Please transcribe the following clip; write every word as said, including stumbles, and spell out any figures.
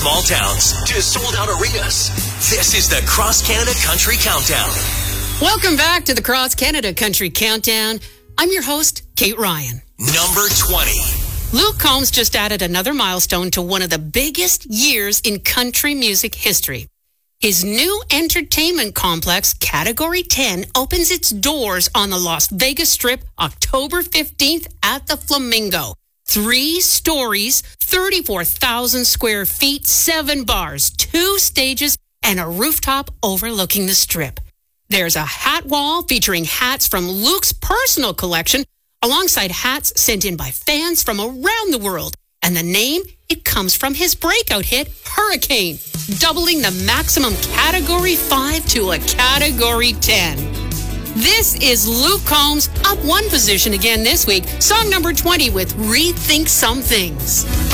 Small towns to sold-out arenas. This is the Cross Canada Country Countdown. Welcome back to the Cross Canada Country Countdown. I'm your host, Kate Ryan. Number twenty. Luke Combs just added another milestone to one of the biggest years in country music history. His new entertainment complex, Category ten, opens its doors on the Las Vegas Strip October fifteenth at the Flamingo. Three stories, thirty-four thousand square feet, seven bars, two stages, and a rooftop overlooking the Strip. There's a hat wall featuring hats from Luke's personal collection, alongside hats sent in by fans from around the world. And the name, it comes from his breakout hit, Hurricane, doubling the maximum Category five to a Category ten. This is Luke Combs, up one position again this week. Song number twenty with Rethink Some Things.